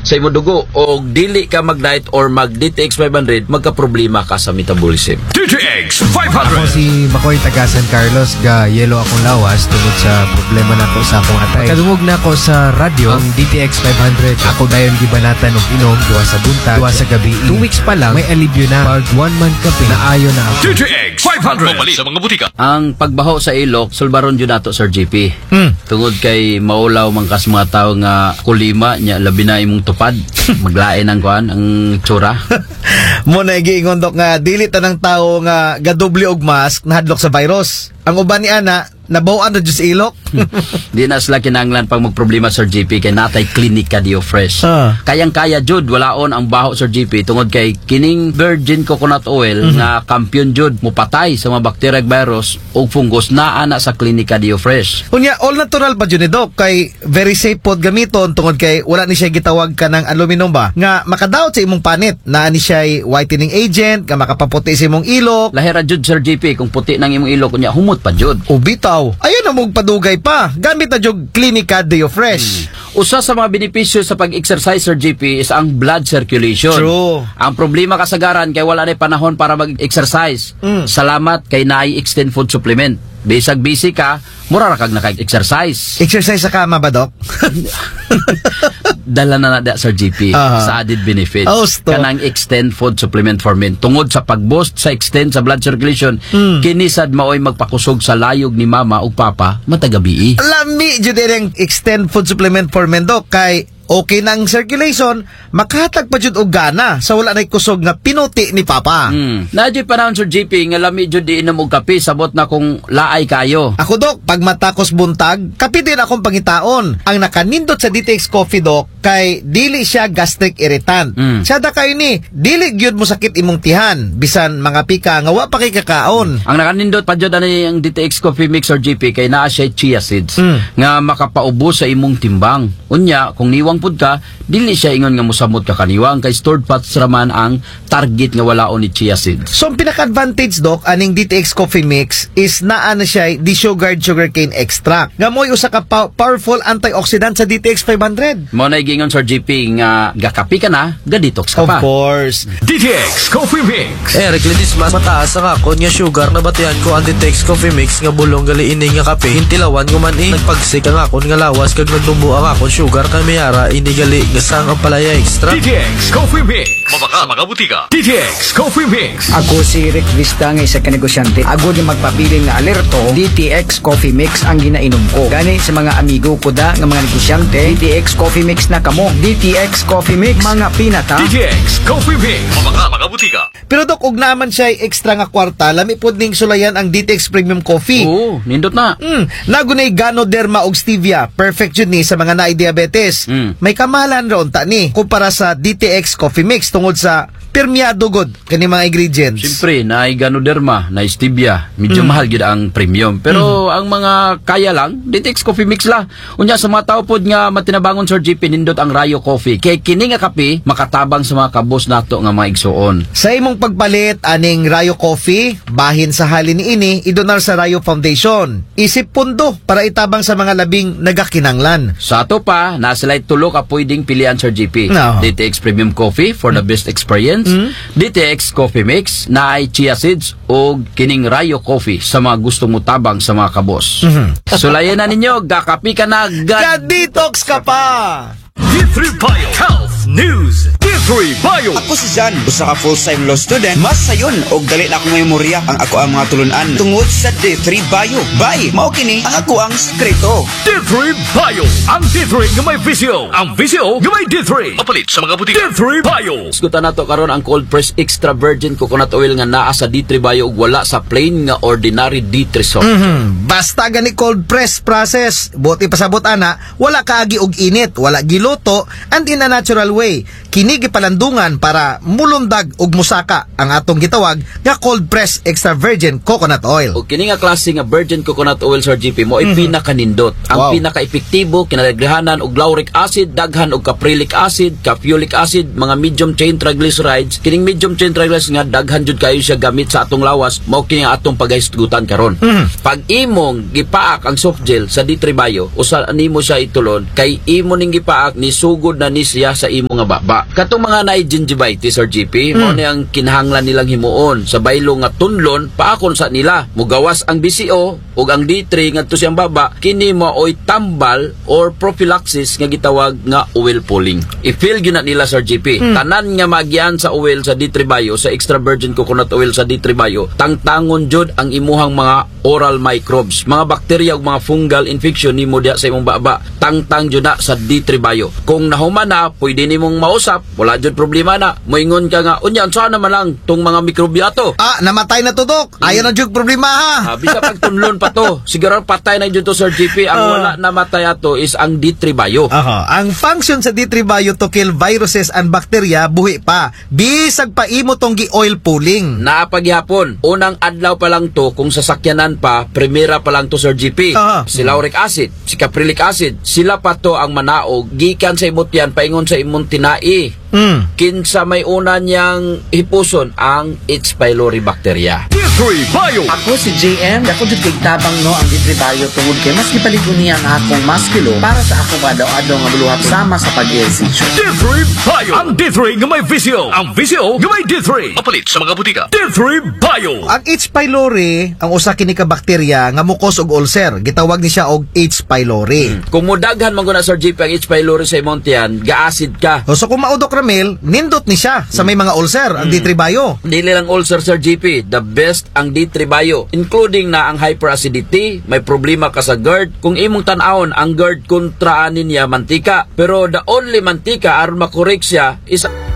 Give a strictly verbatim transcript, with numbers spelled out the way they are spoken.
sa imo dugo o dili ka mag-diet or mag-D T X five hundred, magka-problema ka sa metabolism. D T X five hundred. Ako si Makoy taga San Carlos, ga yelo akong lawas tungod sa problema nako sa akong atay. Kadungog na ako sa radyo ang D T X five hundred. Ako dayon gibanatan og inom duwa sa buntag, duwa sa gabi. Two weeks pa lang may alibyo na. Pag one month kape naayo na ako. D T X five hundred. Mabali sa mga butika. Ang pagbaho sa ilok, sulbaron yun nato, Sir G P. Hmm. Tungod kay maulaw man kas mga tao nga kulima nya labi na imong tupad. Maglain ang kuan ang tsura. Mo na giingon dok nga dili tanang tawo nga gadoble og mask nahadlok sa virus. Ang uban ni ana nabawaan ra jud sa ilok. Di na sila kinahanglan pag magproblema, Sir G P, kay natay klinika Dio Fresh. Ah. Kayang-kaya jud walaon ang baho, Sir G P, tungod kay kining virgin coconut oil mm-hmm. nga kampiyon jud mupatay sa mga bacteria virus ug fungus naa na sa klinika Dio Fresh. Unya all natural pa jud ni dok kay very safe pod gamiton tungod kay wala ni siya gitawag ka ng aluminum ba nga makadaot sa imong panit. Naa ni siya whitening agent nga makapaputi sa imong ilok. Lahira jud, Sir G P, kung puti nang imong ilok unya humot pa jud. Ubitaw. Ayun na mong padugay pa. Gamit na jog Clinica Dio Fresh. Hmm. Usa sa mga benepisyo sa pag-exercise, Sir G P, is ang blood circulation. True. Ang problema kasagaran kay wala na panahon para mag-exercise. Mm. Salamat kay naay extend food supplement. Bisag busy ka, mura ra kag naka-exercise. Exercise sa kama ba, Dok? Dala na na da, Sir G P, uh-huh. sa added benefits. Oh, stop. Kanang extend food supplement for men. Tungod sa pag-boost sa extend sa blood circulation, mm. kinisad maoy magpakusog sa layog ni mama o papa matagabi. Lami jud ang extend food supplement for men, Dok, kay okay na ang circulation, makahatag pa jud og gana sa wala nay kusog nga pinuti ni papa. Hmm. Nadyo panahon, Sir G P, nga lami jud di inom og kape, sabot na kung laay kayo. Ako, Dok, pag matakos buntag, kape din akong pangitaon. Ang nakanindot sa D T X Coffee, Dok, kay dili siya gastric irritant. Mm. Sada kayo ni, dili gyud mo sakit imong tihan, bisan mga pika nga wa pa kay kakaon. Ang nakanindot pa jud ani ang D T X Coffee Mix, Sir G P, kay naa siya chia seeds Mm. nga makapaubos sa imong timbang. Unya, kung niwang pud ka, dili siya ingon nga mosamot ka kaniwang kay stored fats raman ang target nga walaon ni chia seeds. So, ang pinaka-advantage, Dok, aning D T X Coffee Mix is naa na siya desugared sugarcane extract. Nga mo'y usa ka pa- powerful antioxidant sa D T X five hundred. Mo na gingon, Sir G P, nga gakapi ka na, ga-detox ka Of pa. course. D T X Coffee Mix. Eric Lidis, mas mataas ang akon nga sugar na batihan ko ang D T X Coffee Mix nga bulong gali ini nga kape. Hintilawan ko man eh. Nagpagsik ang akon nga lawas kag nagdumbo ang akon sugar kay mayara ini gali gasang ang palaya extra. D T X Coffee Mix. Mabaka mga butika. D T X Coffee Mix. Ako si Rick Vista nga isa ka negosyante. Ako di magpabiling na alerto, D T X Coffee Mix ang ginainom ko. Gani sa mga amigo ko da nga mga negosyante, D T X Coffee Mix na kamo. D T X Coffee Mix, mga pinata. D T X Coffee Mix. Mabaka mga butika. Pero, Dok, ug naman siya extra nga kwarta, lami pod ning sulayan ang D T X Premium Coffee. Oo, nindot na. Mm, nagunay Ganoderma og stevia. Perfect yun ni sa mga naay diabetes. Mm. May kamalan ron ta ni kumpara sa D T X Coffee Mix tungod sa permeado god kani mga ingredients. Siyempre, naay Ganoderma, naay stevia. Medyo Mm. mahal gyud ang premium. Pero ang mga kaya lang, D T X Coffee Mix la. Unya sa mga tao pod nga matinabangon, Sir G P, nindot ang Rayo Coffee. Kay kini nga kape makatabang sa mga kabos nato nga mga igsuon. Sa imong pagpalit aning Rayo Coffee, bahin sa halin ini idonar sa Rayo Foundation. Isip pundo para itabang sa mga labing nagakinanglan. Sa ato pa, nasilay tulo ka pwedeng pilian, Sir G P. No. D T X Premium Coffee for the best experience. Mm. D T X Coffee Mix na ay chia seeds o kining Rayo Coffee sa mga gustong mutabang sa mga kabos. Mhm. Sulayan na ninyo, gakapi ka na, gad... Ga-detox ka pa! D three Bio Health News. D three Bio. Ako si Jan, usa ka full-time law student. Mas sayon og dali na akong memorya ang ako ang mga tulunan tungod sa D three Bio. Bye, mao kini ang ako ang sekreto. D three Bio. Ang D three nga may visyo. Ang visyo nga may D three. Mapalit sa mga butika. D three Bio. Skutan nato karon ang cold press extra virgin coconut oil nga naa sa D three Bio ug wala sa plain nga ordinary D three soap. Mhm. Basta gani cold press process, buti pasabot ana, wala kaagi og init, wala giluto, and in a natural way. Kini palandungan para mulundag og musaka ang atong gitawag nga cold press extra virgin coconut oil. O kini nga klase nga virgin coconut oil, Sir G P, mo ay pinakanindot. Ang Wow. pinaka-epektibo, kinalagrihanan og lauric acid, daghan og caprylic acid, caffeolic acid, mga medium chain triglycerides. Kining medium chain triglycerides nga daghan jud kayo siya gamit sa atong lawas, mao kini nga atong paghisgutan karon. Pag imong gipaak ang soft gel sa D three Bio, usa nimo siya itulon kay imo ning gipaak ni sugod na ni siya sa imo nga baba. Katong mga naay gingivitis, Sir G P, mo ni ang kinahanglan nilang himuon sa baylo nga tunlon paakon sa nila. Mugawas ang B C O ug ang D three ngadto siyang baba, kini maoy tambal or prophylaxis nga gitawag nga oil pulling. I-feel gyud na nila, Sir G P. Tanan nga magian sa oil sa D three Bio, sa extra virgin coconut oil sa D three Bio, tangtangon jud ang imuhang mga oral microbes, mga bakterya ug mga fungal infection nimo diha sa imong baba. Tangtang jud na sa D three Bio. Kung nahuman na, pwede nimong mausap, wala jud problema na. Moingon ka nga, unya unsa naman lang tong mga mikrobyato. Ah, namatay na to, Dok. Ayaw na jug problema, ha? Ah, bisa pagtunlon pa to. Siguro patay na jud to, Sir G P. Ang Ah. wala na matay ato is ang D three Bio. Aha. Ang function sa D three Bio to kill viruses and bacteria buhi pa. Bisag pa imo tong gi-oil pulling. Napaghapon, unang adlaw pa lang to, kung sasakyanan pa, primera pa lang to, Sir G P. Aha. Si lauric acid, si caprylic acid, sila pa to ang manaog, gikan sa imot yan, paingon sa imong tinai. Mm. Kinsa may una niyang hipuson ang H. pylori bacteria. D three Bio. Ako si J M, ako jud kay tabang no ang D three Bio tungod kay mas gipaligon niya ang akong maskilo para sa ako adlaw-adlaw nga buluhat sama sa pag-ehersisyo. D three Bio. Ang D three nga may visio. Ang visio nga may D three. Mapalit sa mga butika. D three Bio. Ang H. pylori, ang usa kini ka bakterya nga mukos og ulcer. Gitawag ni siya og H. pylori. Kung mudaghan man guna, Sir G P, ang H. pylori sa imong tiyan, ga-acid ka. O, so kung maudok Ramil, nindot ni siya sa may mga ulcer, ang D three Bio. Dili lang ulcer, Sir G P, the best ang D three Bio, including na ang hyperacidity, may problema ka sa GERD. Kung imong tan-awon, ang GERD kontraanin niya mantika, pero the only mantika aron makorek siya is